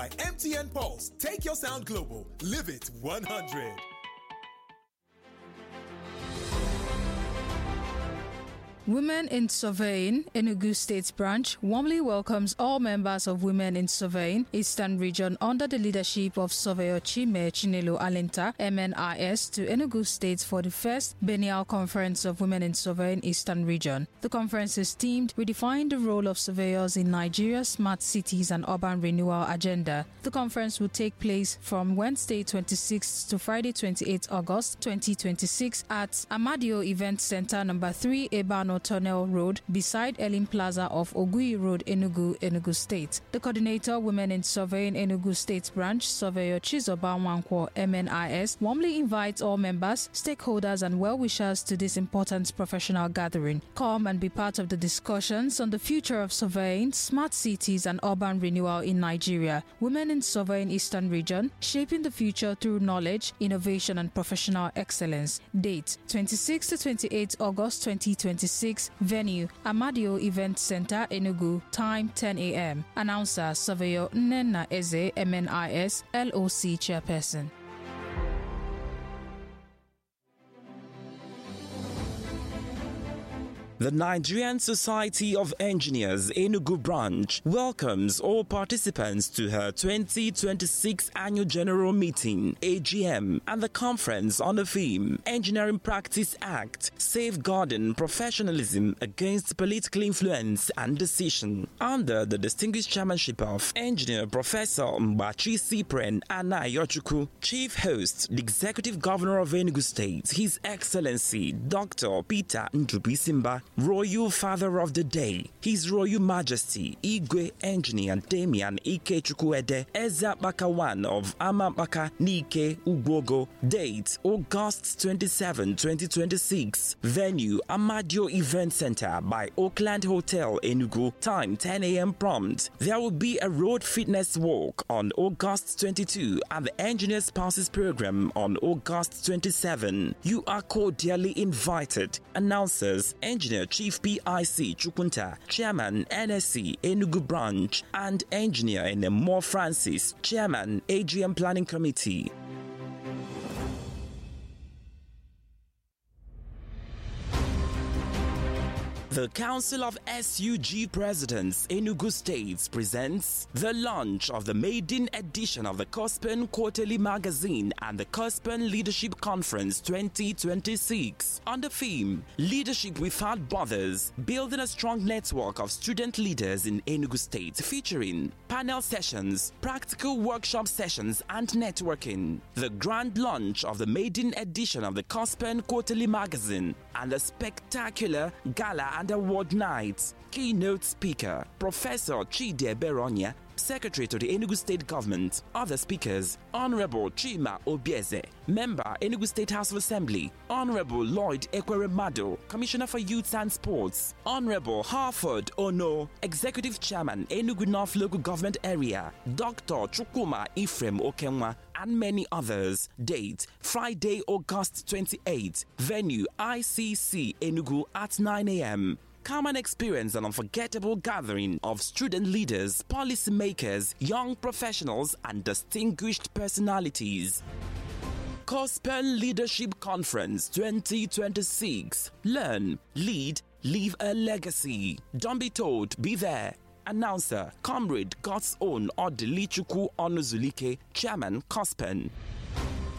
By MTN Pulse, take your sound global. Live it 100. Women in Surveying, Enugu State Branch, warmly welcomes all members of Women in Surveying, Eastern Region, under the leadership of Surveyor Chime Chinelo Alenta, MNRS, to Enugu State for the first biennial conference of Women in Surveying, Eastern Region. The conference is themed Redefine the Role of Surveyors in Nigeria's Smart Cities and Urban Renewal Agenda. The conference will take place from Wednesday 26th to Friday 28th August 2026 at Amadio Event Center, number 3, Ebano Tunnel Road, beside Elim Plaza of Ogui Road, Enugu State. The coordinator, Women in Surveying, Enugu State Branch, Surveyor Chizoba Nwankwo, MNRS, warmly invites all members, stakeholders, and well-wishers to this important professional gathering. Come and be part of the discussions on the future of surveying, smart cities, and urban renewal in Nigeria. Women in Surveying Eastern Region, shaping the future through knowledge, innovation, and professional excellence. Date: 26 to 28 August 2026. Venue: Amadio Event Center, Enugu. Time: 10 a.m. Announcer: Surveyor Nnenna Eze, MNRS, LOC Chairperson. The Nigerian Society of Engineers Enugu Branch welcomes all participants to her 2026 Annual General Meeting, AGM, and the conference on the theme Engineering Practice Act, Safeguarding Professionalism Against Political Influence and Decision, under the distinguished chairmanship of Engineer Professor Mbachi Cyprian Anayochukwu. Chief host, the Executive Governor of Enugu State, His Excellency Dr. Peter Ndubisimba. Royal Father of the Day, His Royal Majesty Igwe Engineer Damian Ikechukwuede Ezebaka of Amabaka Nike Ugbogo. Date: August 27, 2026. Venue: Amadio Event Center by Oakland Hotel, Enugu. Time: 10 a.m. prompt. There will be a road fitness walk on August 22 and the Engineers Passes program on August 27. You are cordially invited. Announcers: Engineer Chief PIC Chukunta, Chairman NSC Enugu Branch, and Engineer Enemo Francis, Chairman AGM Planning Committee. The Council of SUG Presidents Enugu States presents the launch of the maiden edition of the COSPEN Quarterly Magazine and the COSPEN Leadership Conference 2026 on the theme Leadership Without Borders, Building a Strong Network of Student Leaders in Enugu State, featuring panel sessions, practical workshop sessions, and networking. The grand launch of the maiden edition of the COSPEN Quarterly Magazine and the spectacular gala and award nights. Keynote speaker, Professor Chide Beronia, Secretary to the Enugu State Government. Other speakers: Honorable Chima Obieze, Member, Enugu State House of Assembly; Honorable Lloyd Ekweremadu, Commissioner for Youth and Sports; Honorable Harford Ono, Executive Chairman, Enugu North Local Government Area; Dr. Chukwuma Ephraim Okenwa, and many others. Date: Friday, August 28. Venue: ICC Enugu at 9 a.m. Come and experience an unforgettable gathering of student leaders, policymakers, young professionals, and distinguished personalities. COSPEN Leadership Conference 2026. Learn, lead, leave a legacy. Don't be told, be there. Announcer, Comrade God's Own Odilichukwu Onuzulike, Chairman, COSPEN.